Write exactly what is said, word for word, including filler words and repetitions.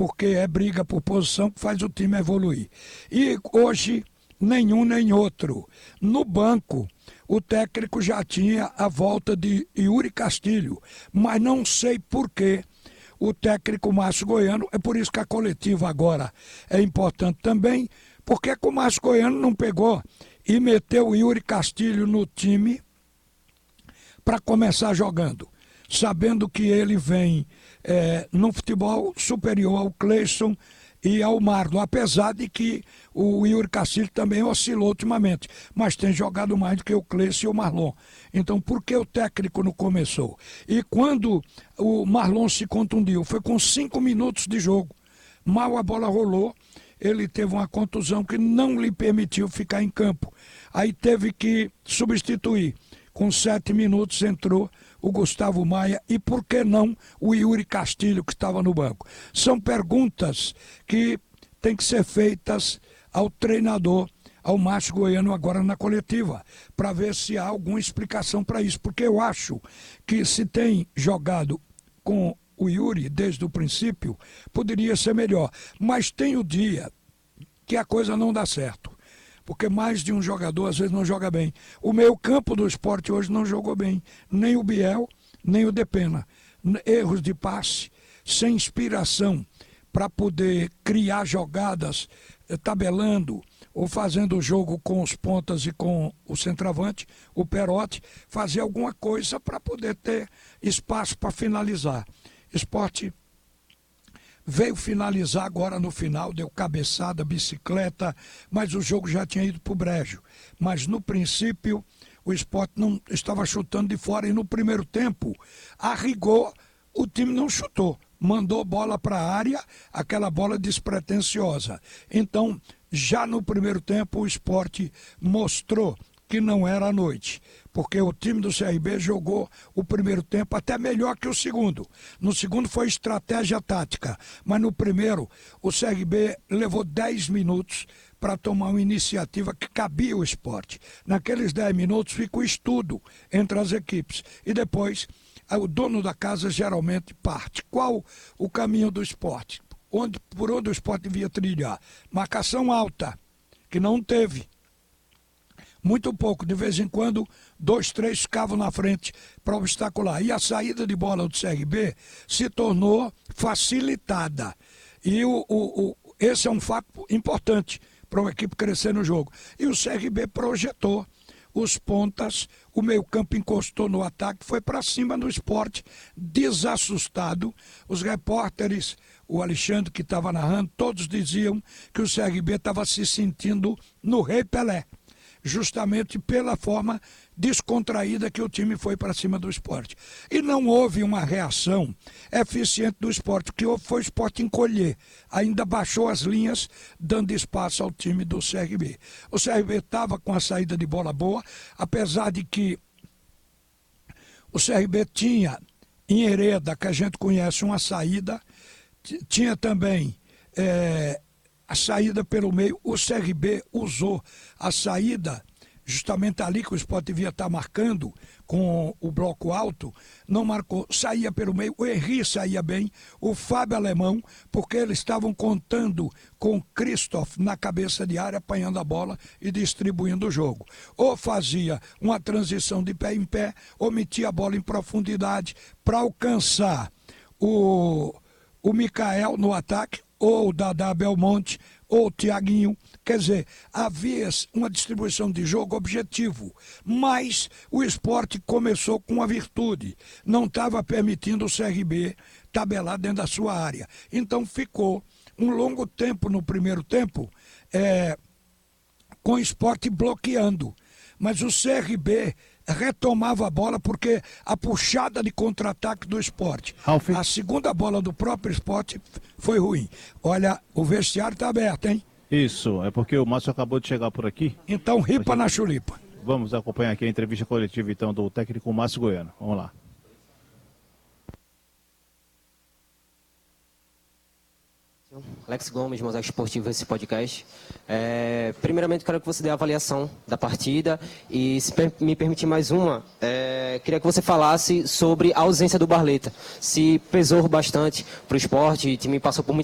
porque é briga por posição que faz o time evoluir. E hoje, nenhum nem outro. No banco, o técnico já tinha a volta de Yuri Castilho, mas não sei por quê. O técnico Márcio Goiano, é por isso que a coletiva agora é importante também, porque que o Márcio Goiano não pegou e meteu o Yuri Castilho no time para começar jogando, sabendo que ele vem é, no futebol superior ao Cleison e ao Marlon, apesar de que o Yuri Castilho também oscilou ultimamente, mas tem jogado mais do que o Cleison e o Marlon. Então, por que o técnico não começou? E quando o Marlon se contundiu, foi com cinco minutos de jogo, mal a bola rolou, ele teve uma contusão que não lhe permitiu ficar em campo. Aí teve que substituir. Com sete minutos entrou o Gustavo Maia e, por que não, o Yuri Castilho, que estava no banco. São perguntas que têm que ser feitas ao treinador, ao Márcio Goiano, agora na coletiva, para ver se há alguma explicação para isso. Porque eu acho que se tem jogado com o Yuri desde o princípio, poderia ser melhor. Mas tem o dia que a coisa não dá certo. Porque mais de um jogador às vezes não joga bem. O meio campo do Sport hoje não jogou bem. Nem o Biel, nem o Depena. Erros de passe, sem inspiração para poder criar jogadas, tabelando ou fazendo o jogo com os pontas e com o centroavante, o Perotti, fazer alguma coisa para poder ter espaço para finalizar. Sport veio finalizar agora no final, deu cabeçada, bicicleta, mas o jogo já tinha ido para o brejo. Mas no princípio o Sport não estava chutando de fora e no primeiro tempo, a rigor, o time não chutou. Mandou bola para a área, aquela bola despretensiosa. Então, já no primeiro tempo, o Sport mostrou que não era à noite, porque o time do C R B jogou o primeiro tempo até melhor que o segundo. No segundo foi estratégia tática, mas no primeiro o C R B levou dez minutos para tomar uma iniciativa que cabia ao Sport. Naqueles dez minutos fica o estudo entre as equipes e depois o dono da casa geralmente parte. Qual o caminho do Sport? Onde, por onde o Sport devia trilhar? Marcação alta, que não teve. Muito pouco, de vez em quando, dois, três ficavam na frente para obstacular. E a saída de bola do C R B se tornou facilitada. E o, o, o, esse é um fato importante para uma equipe crescer no jogo. E o C R B projetou os pontas, o meio-campo encostou no ataque, foi para cima do Sport, desassustado. Os repórteres, o Alexandre que estava narrando, todos diziam que o C R B estava se sentindo no Rei Pelé, justamente pela forma descontraída que o time foi para cima do Sport. E não houve uma reação eficiente do Sport, o que houve foi o Sport encolher, ainda baixou as linhas, dando espaço ao time do C R B. O C R B estava com a saída de bola boa, apesar de que o C R B tinha em Hereda, que a gente conhece, uma saída, tinha também é, a saída pelo meio. O C R B usou a saída justamente ali que o Sport devia estar marcando com o bloco alto, não marcou, saía pelo meio, o Henry saía bem, o Fábio Alemão, porque eles estavam contando com o Christoph na cabeça de área, apanhando a bola e distribuindo o jogo. Ou fazia uma transição de pé em pé, ou metia a bola em profundidade para alcançar o, o Mikael no ataque, ou o Dadá Belmonte, ou o Thiaguinho. Quer dizer, havia uma distribuição de jogo objetivo, mas o Sport começou com uma virtude, não estava permitindo o C R B tabelar dentro da sua área. Então ficou um longo tempo no primeiro tempo é, com o Sport bloqueando, mas o C R B retomava a bola porque a puxada de contra-ataque do Sport, Ralf, a segunda bola do próprio Sport foi ruim. Olha, o vestiário está aberto, hein? Isso, é porque o Márcio acabou de chegar por aqui. Então ripa na chulipa. Vamos acompanhar aqui a entrevista coletiva então do técnico Márcio Goiano. Vamos lá. Alex Gomes, Mosaico Esportivo, esse podcast. É, primeiramente, quero que você dê a avaliação da partida e, se me permitir mais uma, é, queria que você falasse sobre a ausência do Barleta. Se pesou bastante para o Sport, o time passou por muito